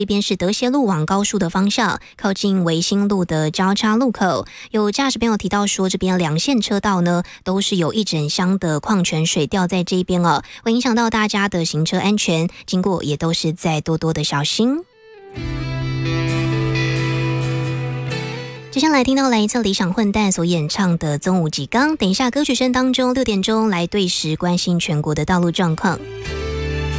这边是德协路往高速的方向，靠近维新路的交叉路口，有驾驶朋友提到说，这边两线车道呢都是有一整箱的矿泉水掉在这边哦，会影响到大家的行车安全，经过也都是再多多的小心。接下来听到来自理想混蛋所演唱的《宗武纪纲》，等一下歌曲声当中6点钟来对时关心全国的道路状况。